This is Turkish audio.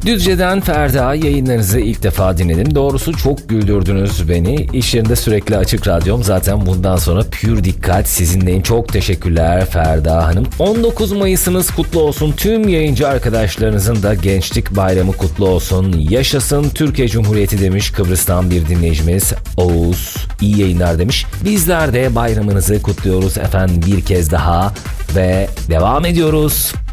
Düzce'den Ferda, yayınlarınızı ilk defa dinledim. Doğrusu çok güldürdünüz beni. İş yerinde sürekli açık radyom. Zaten bundan sonra pür dikkat sizinleyim. Çok teşekkürler Ferda Hanım. 19 Mayıs'ınız kutlu olsun. Tüm yayıncı arkadaşlarınızın da Gençlik Bayramı kutlu olsun. Yaşasın Türkiye Cumhuriyeti demiş Kıbrıs'tan bir dinleyicimiz Oğuz. İyi yayınlar demiş. Bizler de bayramınızı kutluyoruz efendim bir kez daha ve devam ediyoruz.